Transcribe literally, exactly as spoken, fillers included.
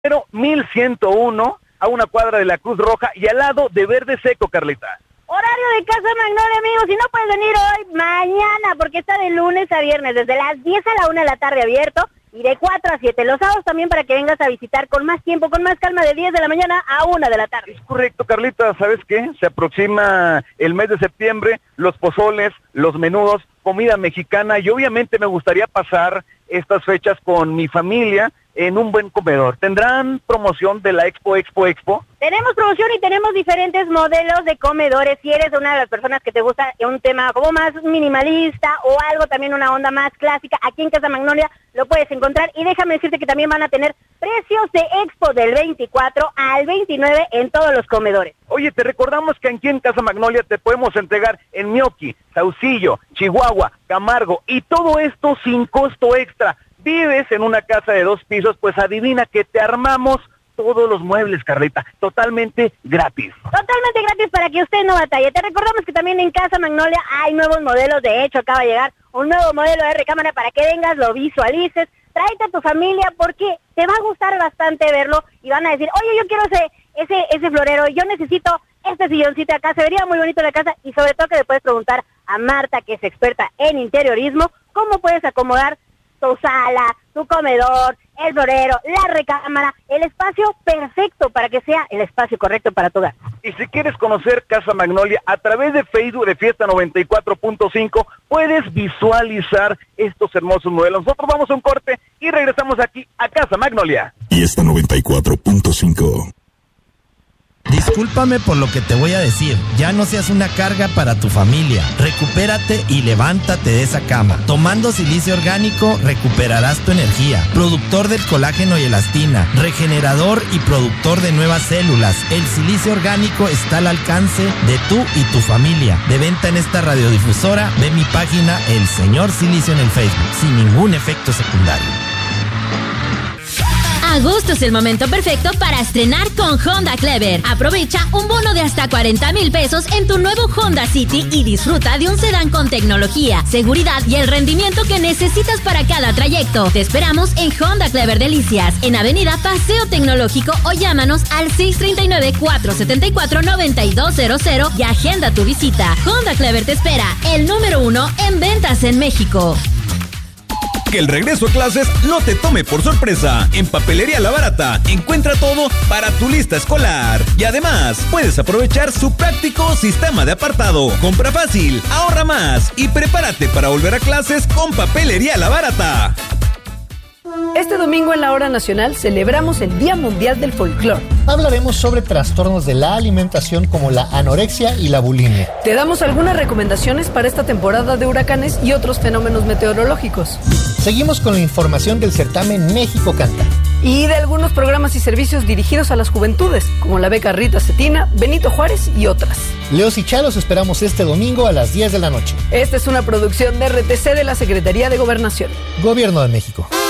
Pero mil ciento uno, a una cuadra de la Cruz Roja y al lado de Verde Seco, Carlita. Horario de Casa Magnolia, amigos, si no puedes venir hoy, mañana, porque está de lunes a viernes, desde las diez a la una de la tarde abierto, y de cuatro a siete. Los sábados también para que vengas a visitar con más tiempo, con más calma, de diez de la mañana a una de la tarde. Es correcto, Carlita, ¿sabes qué? Se aproxima el mes de septiembre, los pozoles, los menudos, comida mexicana, y obviamente me gustaría pasar estas fechas con mi familia en un buen comedor. ¿Tendrán promoción de la Expo, Expo, Expo? Tenemos promoción y tenemos diferentes modelos de comedores. Si eres una de las personas que te gusta un tema como más minimalista o algo, también una onda más clásica, aquí en Casa Magnolia lo puedes encontrar. Y déjame decirte que también van a tener precios de Expo del veinticuatro al veintinueve en todos los comedores. Oye, te recordamos que aquí en Casa Magnolia te podemos entregar en Ñoqui, Saucillo, Chihuahua, Camargo, y todo esto sin costo extra. Vives en una casa de dos pisos, pues adivina que te armamos todos los muebles, Carlita, totalmente gratis. Totalmente gratis para que usted no batalle. Te recordamos que también en Casa Magnolia hay nuevos modelos. De hecho, acaba de llegar un nuevo modelo de recámara para que vengas, lo visualices. Tráete a tu familia porque te va a gustar bastante verlo y van a decir, oye, yo quiero ese, ese, ese florero, yo necesito este silloncito acá, se vería muy bonito la casa. Y sobre todo que le puedes preguntar a Marta, que es experta en interiorismo, cómo puedes acomodar tu sala, tu comedor, el florero, la recámara, el espacio perfecto para que sea el espacio correcto para tu hogar. Y si quieres conocer Casa Magnolia a través de Facebook de Fiesta noventa y cuatro punto cinco, puedes visualizar estos hermosos modelos. Nosotros vamos a un corte y regresamos aquí a Casa Magnolia. Fiesta noventa y cuatro punto cinco. Discúlpame por lo que te voy a decir. Ya no seas una carga para tu familia. Recupérate y levántate de esa cama. Tomando silicio orgánico, recuperarás tu energía. Productor del colágeno y elastina. Regenerador y productor de nuevas células. El silicio orgánico está al alcance de tú y tu familia. De venta en esta radiodifusora, ve mi página El Señor Silicio en el Facebook. Sin ningún efecto secundario. Agosto es el momento perfecto para estrenar con Honda Clever. Aprovecha un bono de hasta cuarenta mil pesos en tu nuevo Honda City y disfruta de un sedán con tecnología, seguridad y el rendimiento que necesitas para cada trayecto. Te esperamos en Honda Clever Delicias, en Avenida Paseo Tecnológico, o llámanos al seis tres nueve, cuatro siete cuatro, nueve dos cero cero y agenda tu visita. Honda Clever te espera, el número uno en ventas en México. Que el regreso a clases no te tome por sorpresa. En Papelería La Barata encuentra todo para tu lista escolar. Y además, puedes aprovechar su práctico sistema de apartado. Compra fácil, ahorra más y prepárate para volver a clases con Papelería La Barata. Este domingo en la Hora Nacional celebramos el Día Mundial del Folclor. Hablaremos sobre trastornos de la alimentación como la anorexia y la bulimia. Te damos algunas recomendaciones para esta temporada de huracanes y otros fenómenos meteorológicos. Seguimos con la información del certamen México Canta. Y de algunos programas y servicios dirigidos a las juventudes, como la beca Rita Cetina, Benito Juárez y otras. Leos y Chalos esperamos este domingo a las diez de la noche. Esta es una producción de R T C de la Secretaría de Gobernación. Gobierno de México.